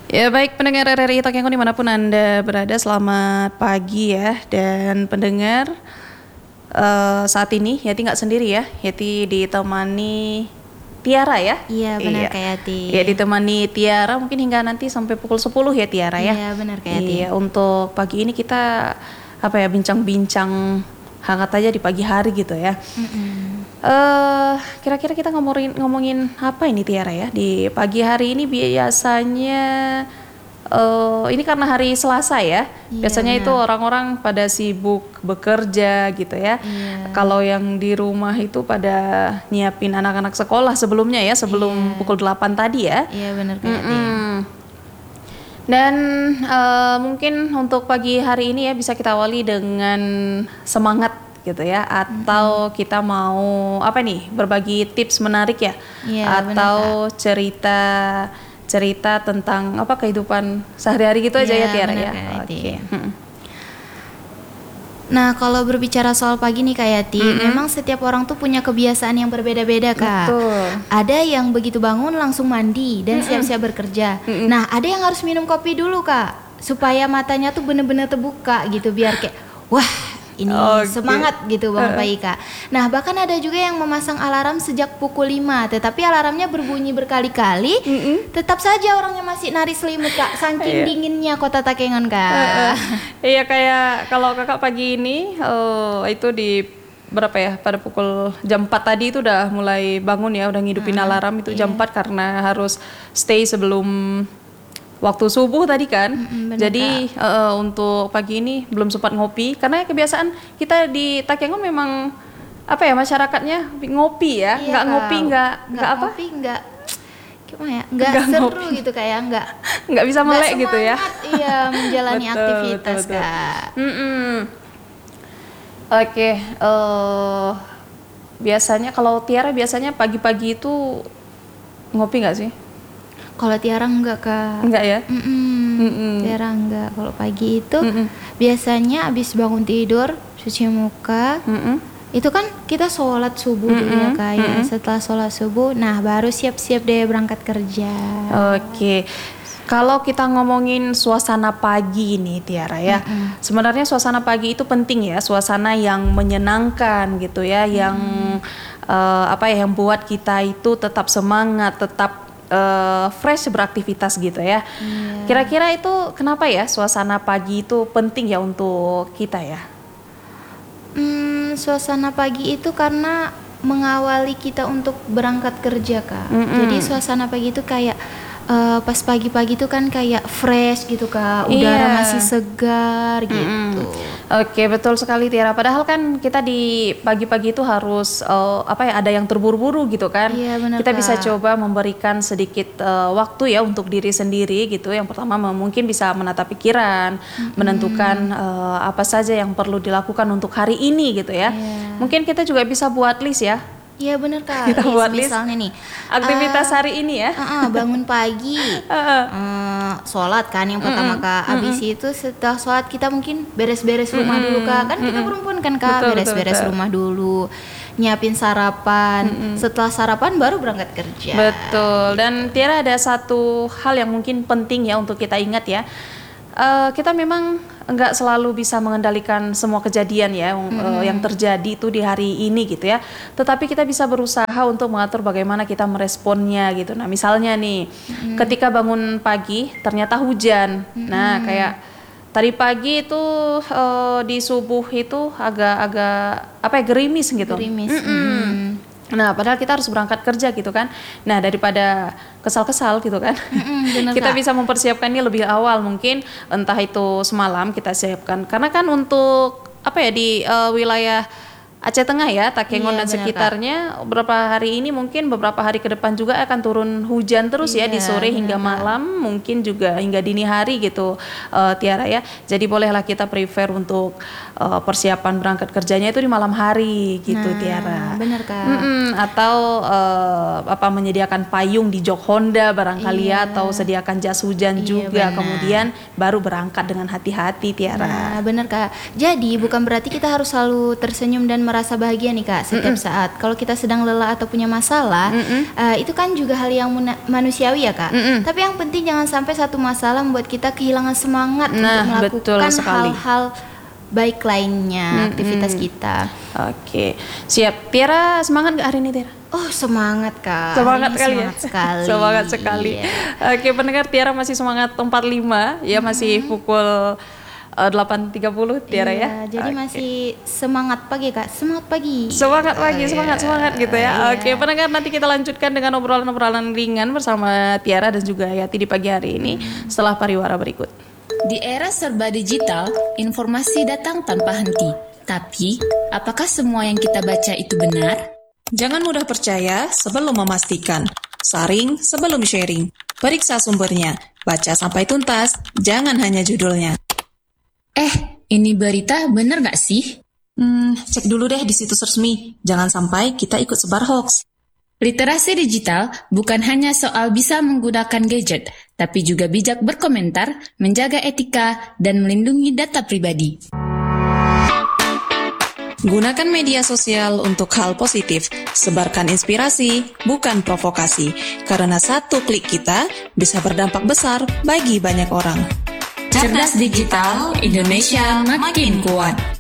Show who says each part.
Speaker 1: Ya baik pendengar RRI Takengon dimanapun Anda berada, selamat pagi ya. Dan pendengar saat ini Yati nggak sendiri ya, Yati ditemani Tiara ya.
Speaker 2: Iya benar Kak Yati.
Speaker 1: Ya ditemani Tiara mungkin hingga nanti sampai pukul 10 ya Tiara ya.
Speaker 2: Iya benar Kak Yati.
Speaker 1: Iya, untuk pagi ini kita bincang-bincang hangat aja di pagi hari gitu ya. Kira-kira kita ngomongin apa ini Tiara ya di pagi hari ini. Biasanya ini karena hari Selasa ya, biasanya itu orang-orang pada sibuk bekerja gitu ya. Kalau yang di rumah itu pada nyiapin anak-anak sekolah sebelumnya ya, sebelum pukul 8 tadi ya.
Speaker 2: Iya benar Kak Yati.
Speaker 1: Dan mungkin untuk pagi hari ini ya bisa kita awali dengan semangat gitu ya, atau kita mau berbagi tips menarik ya, atau cerita tentang kehidupan sehari-hari gitu aja ya Tiara ya.
Speaker 2: Oke. Nah kalau berbicara soal pagi nih Kak Yati, memang setiap orang tuh punya kebiasaan yang berbeda-beda Kak.
Speaker 1: Betul.
Speaker 2: Ada yang begitu bangun langsung mandi dan siap-siap bekerja. Nah ada yang harus minum kopi dulu Kak, supaya matanya tuh bener-bener terbuka gitu, biar kayak wah ini semangat gitu bangun pagi Kak. Nah bahkan ada juga yang memasang alarm sejak pukul 5, tetapi alarmnya berbunyi berkali-kali, tetap saja orangnya masih nari selimut Kak, saking dinginnya kota Takengon Kak.
Speaker 1: Iya, kayak kalau kakak pagi ini itu di berapa ya, pada pukul jam 4 tadi itu udah mulai bangun ya, udah ngidupin alarm itu jam 4 karena harus stay sebelum waktu subuh tadi kan. Jadi untuk pagi ini belum sempat ngopi karena kebiasaan kita di Takengon memang masyarakatnya ngopi ya. Nggak ngopi nggak
Speaker 2: gimana ya, nggak seru ngopi gitu kayak
Speaker 1: nggak bisa melek gitu ya.
Speaker 2: Iya menjalani aktivitas Kak.
Speaker 1: Oke, biasanya kalau Tiara biasanya pagi-pagi itu ngopi nggak sih?
Speaker 2: Kalau Tiara enggak Kak.
Speaker 1: Enggak ya?
Speaker 2: Tiara enggak. Kalau pagi itu biasanya abis bangun tidur, cuci muka, itu kan kita sholat subuh dulu ya Kak. Ya. Setelah sholat subuh, nah baru siap-siap deh berangkat kerja.
Speaker 1: Oke. Kalau kita ngomongin suasana pagi nih Tiara ya, sebenarnya suasana pagi itu penting ya, suasana yang menyenangkan gitu ya, yang yang buat kita itu tetap semangat, tetap fresh beraktivitas gitu ya. Kira-kira itu kenapa ya suasana pagi itu penting ya untuk kita ya?
Speaker 2: Suasana pagi itu karena mengawali kita untuk berangkat kerja Kak. Jadi suasana pagi itu kayak pas pagi-pagi itu kan kayak fresh gitu Kak, udara masih segar gitu.
Speaker 1: Oke, betul sekali Tiara. Padahal kan kita di pagi-pagi itu harus ada yang terburu-buru gitu kan.
Speaker 2: Iya, benar,
Speaker 1: kita
Speaker 2: Kak.
Speaker 1: bisa coba memberikan sedikit waktu ya untuk diri sendiri gitu. Yang pertama mungkin bisa menata pikiran, menentukan apa saja yang perlu dilakukan untuk hari ini gitu ya. Mungkin kita juga bisa buat list ya.
Speaker 2: Iya benar Kak.
Speaker 1: Kita buat list
Speaker 2: misalnya nih
Speaker 1: aktivitas hari ini ya.
Speaker 2: Bangun pagi, sholat kan yang pertama Kak. Abis itu setelah sholat kita mungkin beres-beres rumah dulu Kak. Kan kita perempuan kan Kak, beres-beres rumah dulu, nyiapin sarapan. Setelah sarapan baru berangkat kerja.
Speaker 1: Betul. Dan Tiara ada satu hal yang mungkin penting ya untuk kita ingat ya. Kita memang nggak selalu bisa mengendalikan semua kejadian ya yang terjadi itu di hari ini gitu ya. Tetapi kita bisa berusaha untuk mengatur bagaimana kita meresponnya gitu. Nah misalnya nih, ketika bangun pagi ternyata hujan. Nah kayak tadi pagi itu di subuh itu agak gerimis gitu. Nah padahal kita harus berangkat kerja gitu kan. Nah daripada kesal-kesal gitu kan, kita bisa mempersiapkannya lebih awal, mungkin entah itu semalam kita siapkan, karena kan untuk di wilayah Aceh Tengah ya, Takengon dan sekitarnya beberapa hari ini, mungkin beberapa hari ke depan juga akan turun hujan terus ya, di sore hingga malam, mungkin juga hingga dini hari gitu Tiara ya. Jadi bolehlah kita prefer untuk persiapan berangkat kerjanya itu di malam hari gitu Tiara.
Speaker 2: Benar Kak.
Speaker 1: Atau menyediakan payung di jok Honda barangkali ya, atau sediakan jas hujan juga, kemudian baru berangkat dengan hati-hati Tiara.
Speaker 2: Nah benar Kak. Jadi bukan berarti kita harus selalu tersenyum dan merasa bahagia nih Kak setiap saat. Kalau kita sedang lelah atau punya masalah, itu kan juga hal yang manusiawi ya Kak. Tapi yang penting jangan sampai satu masalah membuat kita kehilangan semangat untuk melakukan hal-hal baik lainnya, aktivitas kita.
Speaker 1: Oke, siap. Tiara semangat gak hari ini Tiara?
Speaker 2: Oh semangat Kak.
Speaker 1: Semangat kali ya.
Speaker 2: Sekali.
Speaker 1: Semangat sekali.
Speaker 2: Iya.
Speaker 1: Oke, pendengar, Tiara masih semangat 45 ya, masih pukul 8.30 Tiara ya.
Speaker 2: Jadi masih semangat pagi Kak. Semangat pagi.
Speaker 1: Semangat pagi, semangat gitu ya. Oke, pendengar, nanti kita lanjutkan dengan obrolan-obrolan ringan bersama Tiara dan juga Yati di pagi hari ini setelah pariwara berikut.
Speaker 3: Di era serba digital, informasi datang tanpa henti. Tapi, apakah semua yang kita baca itu benar?
Speaker 4: Jangan mudah percaya sebelum memastikan. Saring sebelum sharing. Periksa sumbernya. Baca sampai tuntas. Jangan hanya judulnya.
Speaker 3: Ini berita benar nggak sih?
Speaker 4: Cek dulu deh di situs resmi. Jangan sampai kita ikut sebar hoax.
Speaker 3: Literasi digital bukan hanya soal bisa menggunakan gadget, tapi juga bijak berkomentar, menjaga etika, dan melindungi data pribadi.
Speaker 4: Gunakan media sosial untuk hal positif. Sebarkan inspirasi, bukan provokasi. Karena satu klik kita bisa berdampak besar bagi banyak orang.
Speaker 3: Cerdas digital, Indonesia makin kuat.